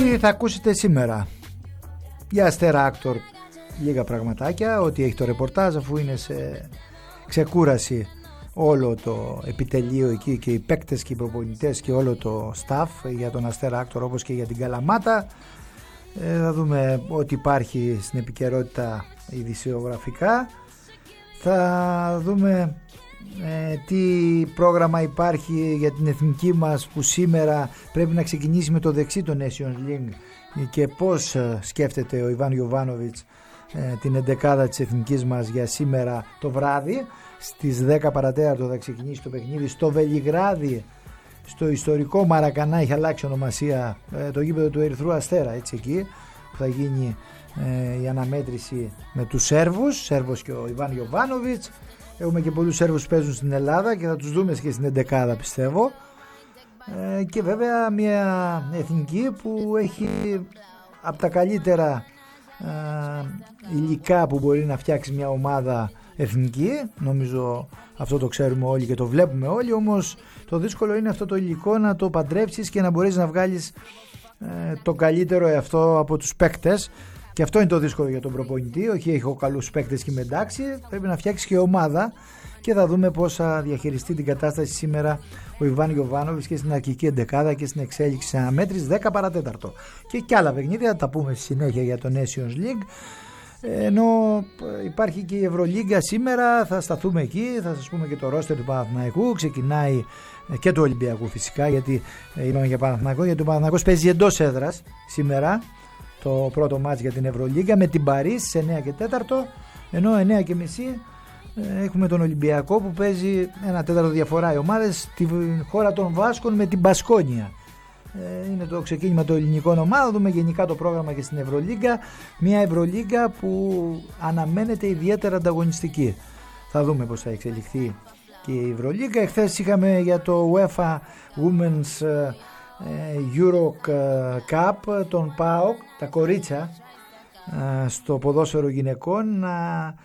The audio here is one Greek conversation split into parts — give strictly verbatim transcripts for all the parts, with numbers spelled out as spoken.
Τι θα ακούσετε σήμερα? Για Αστέρα Άκτορ λίγα πραγματάκια, ότι έχει το ρεπορτάζ, αφού είναι σε ξεκούραση όλο το επιτελείο εκεί και οι παίκτες και οι προπονητές και όλο το staff για τον Αστέρα Άκτορ, όπως και για την Καλαμάτα. ε, θα δούμε ό,τι υπάρχει στην επικαιρότητα ειδησιογραφικά. Θα δούμε ε, τι πρόγραμμα υπάρχει για την εθνική μας, που σήμερα πρέπει να ξεκινήσει με το δεξί το Nations League, και πώς ε, σκέφτεται ο Ιβάν Γιοβάνοβιτς ε, την εντεκάδα της εθνικής μας για σήμερα το βράδυ. Στις δέκα παρατέταρτο θα ξεκινήσει το παιχνίδι στο Βελιγράδι, στο ιστορικό Μαρακανά, έχει αλλάξει ονομασία, ε, το γήπεδο του Ερυθρού Αστέρα, έτσι, εκεί που θα γίνει ε, η αναμέτρηση με τους Σέρβους, Σέρβος και ο Ιβάν Γιοβάνοβιτς. Έχουμε και πολλούς Σέρβους που παίζουν στην Ελλάδα και θα τους δούμε και στην εντεκάδα, πιστεύω. Ε, και βέβαια μια εθνική που έχει από τα καλύτερα ε, υλικά που μπορεί να φτιάξει μια ομάδα εθνική. Νομίζω αυτό το ξέρουμε όλοι και το βλέπουμε όλοι, όμως το δύσκολο είναι αυτό το υλικό να το παντρέψεις και να μπορείς να βγάλεις ε, το καλύτερο εαυτό από τους παίκτες. Και αυτό είναι το δύσκολο για τον προπονητή. Όχι, έχω καλούς παίκτες και είμαι εντάξει, πρέπει να φτιάξει και ομάδα. Και θα δούμε πώς θα διαχειριστεί την κατάσταση σήμερα ο Ιβάν Γιοβάνοβιτς και στην αρχική εντεκάδα και στην εξέλιξη της αναμέτρησης δέκα παρατέταρτο. Και κι άλλα παιχνίδια θα τα πούμε στη συνέχεια για το Nations League. Ενώ υπάρχει και η Ευρωλίγκα σήμερα, θα σταθούμε εκεί, θα σας πούμε και το ρόστερ του Παναθηναϊκού. Ξεκινάει και του Ολυμπιακού φυσικά, γιατί είπαμε για Παναθηναϊκό, γιατί ο Παναθηναϊκός παίζει εντός έδρας σήμερα το πρώτο μάτς για την Ευρωλίγκα με την Παρί στις εννιά και τέταρτο, ενώ εννιά και μισή έχουμε τον Ολυμπιακό που παίζει ένα τέταρτο διαφορά οι ομάδες στη χώρα των Βάσκων με την Μπασκόνια. Είναι το ξεκίνημα των ελληνικών ομάδων. Δούμε γενικά το πρόγραμμα και στην Ευρωλίγκα, μια Ευρωλίγκα που αναμένεται ιδιαίτερα ανταγωνιστική. Θα δούμε πώς θα εξελιχθεί και η Ευρωλίγκα. Εχθές είχαμε για το UEFA Women's Euro Cup τον ΠΑΟΚ, τα κορίτσια στο ποδόσφαιρο γυναικών να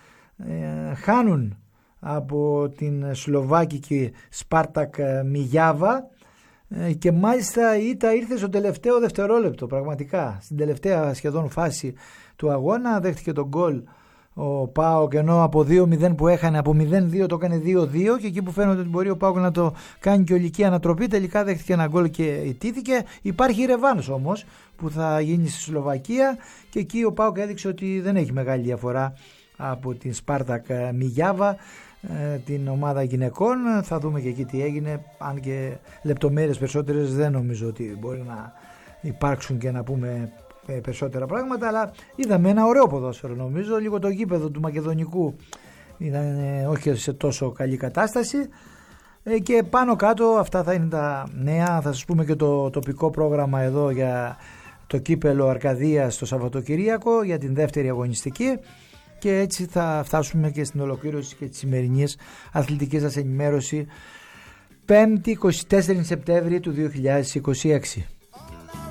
χάνουν από την Σλοβάκικη Σπάρτακ Μιγιάβα, και μάλιστα η ήττα ήρθε στο τελευταίο δευτερόλεπτο, πραγματικά στην τελευταία σχεδόν φάση του αγώνα δέχτηκε τον γκολ ο ΠΑΟΚ, ενώ από δύο μηδέν που έχανε, από μηδέν δύο το έκανε δύο δύο, και εκεί που φαίνεται ότι μπορεί ο ΠΑΟΚ να το κάνει και ολική ανατροπή, τελικά δέχτηκε ένα γκολ και ιτήθηκε. Υπάρχει η ρεβάνς όμως που θα γίνει στη Σλοβακία, και εκεί ο ΠΑΟΚ έδειξε ότι δεν έχει μεγάλη διαφορά από την Σπάρτακ Μιγιάβα, την ομάδα γυναικών. Θα δούμε και εκεί τι έγινε, αν και λεπτομέρειες περισσότερες δεν νομίζω ότι μπορεί να υπάρξουν και να πούμε περισσότερα πράγματα, αλλά είδαμε ένα ωραίο ποδόσφαιρο νομίζω. Λίγο το γήπεδο του Μακεδονικού ήταν όχι σε τόσο καλή κατάσταση, και πάνω κάτω αυτά θα είναι τα νέα. Θα σας πούμε και το τοπικό πρόγραμμα εδώ για το κύπελο Αρκαδίας το Σαββατοκυριακό για την δεύτερη αγωνιστική. Και έτσι θα φτάσουμε και στην ολοκλήρωση και της σημερινής αθλητικής σας ενημέρωση, πέμπτη εικοστή τέταρτη Σεπτέμβρη του δύο χιλιάδες είκοσι έξι.